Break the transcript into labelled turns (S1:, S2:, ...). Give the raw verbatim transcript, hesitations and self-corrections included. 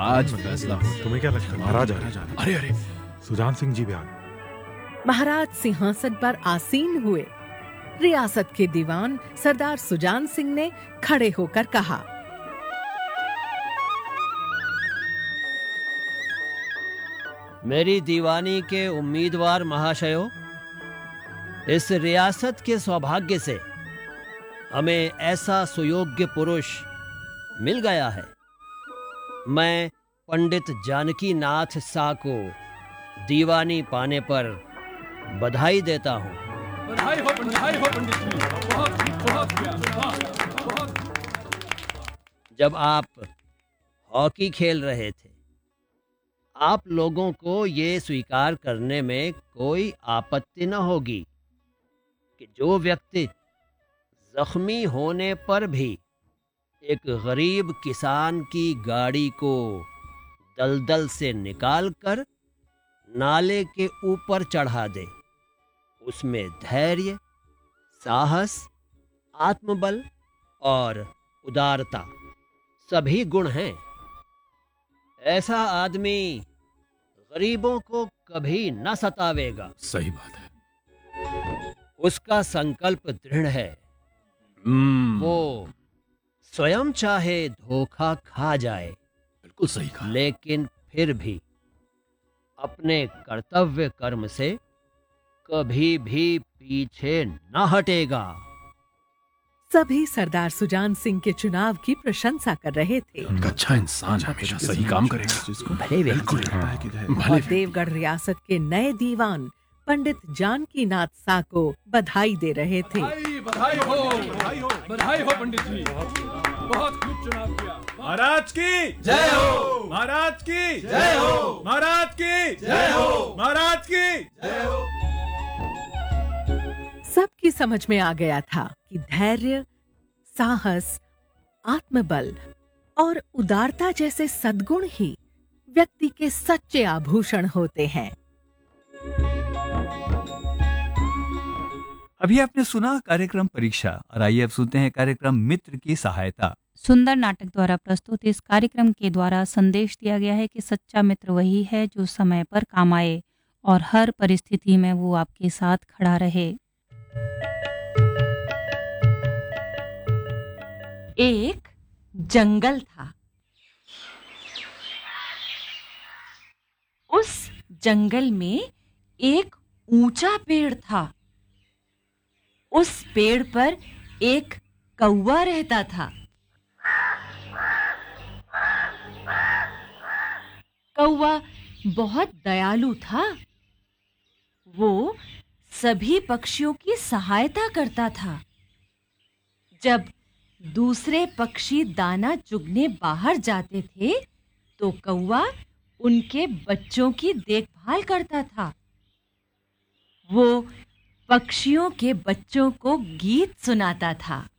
S1: आज फैसला हो।
S2: तुम्हें क्या लगता है? महाराज आ रहे हैं।
S1: अरे अरे
S2: सुजान सिंह जी भी आ गए।
S3: महाराज सिंहासन पर आसीन हुए। रियासत के दीवान सरदार सुजान सिंह ने खड़े होकर कहा,
S4: मेरी दीवानी के उम्मीदवार महाशयों, इस रियासत के सौभाग्य से हमें ऐसा सुयोग्य पुरुष मिल गया है। मैं पंडित जानकी नाथ सा को दीवानी पाने पर बधाई देता हूँ।
S1: बधाई हो, बधाई हो पंडित जी। बहुत बहुत बहुत बहुत।
S4: जब आप हॉकी खेल रहे थे, आप लोगों को ये स्वीकार करने में कोई आपत्ति न होगी कि जो व्यक्ति जख्मी होने पर भी एक गरीब किसान की गाड़ी को दलदल से निकालकर नाले के ऊपर चढ़ा दे, उसमें धैर्य, साहस, आत्मबल और उदारता सभी गुण हैं। ऐसा आदमी गरीबों को कभी न सतावेगा।
S1: सही बात है।
S4: उसका संकल्प दृढ़ है।
S1: हम्म,
S4: वो स्वयं चाहे धोखा खा जाए,
S1: बिल्कुल सही कहा।
S4: लेकिन फिर भी अपने कर्तव्य कर्म से कभी भी पीछे न हटेगा।
S3: सभी सरदार सुजान सिंह के चुनाव की प्रशंसा कर रहे थे।
S1: एक अच्छा इंसान हमेशा सही काम करेगा।
S4: भले
S1: बिल्कुल
S3: और
S1: भले
S3: देवगढ़ रियासत के नए दीवान पंडित जानकी नाथ सा को बधाई दे रहे थे।
S1: बधाई हो, बधाई हो, बधाई हो पंडित जी। बहुत खूब चुनाव किया।
S2: महाराज की
S1: जय हो,
S2: महाराज की
S1: जय हो,
S2: महाराज की
S1: जय हो,
S2: महाराज की
S1: जय हो।
S3: सबकी समझ में आ गया था कि धैर्य, साहस, आत्मबल और उदारता जैसे सद्गुण ही व्यक्ति के सच्चे आभूषण होते हैं।
S5: अभी आपने सुना कार्यक्रम परीक्षा, और आइए अब सुनते हैं कार्यक्रम मित्र की सहायता।
S6: सुंदर नाटक द्वारा प्रस्तुत इस कार्यक्रम के द्वारा संदेश दिया गया है कि सच्चा मित्र वही है जो समय पर काम आए और हर परिस्थिति में वो आपके साथ खड़ा रहे।
S7: एक जंगल था। उस जंगल में एक ऊंचा पेड़ था। उस पेड़ पर एक कौवा रहता था। कौवा बहुत दयालु था। वो सभी पक्षियों की सहायता करता था। जब दूसरे पक्षी दाना चुगने बाहर जाते थे तो कौवा उनके बच्चों की देखभाल करता था। वो पक्षियों के बच्चों को गीत सुनाता था।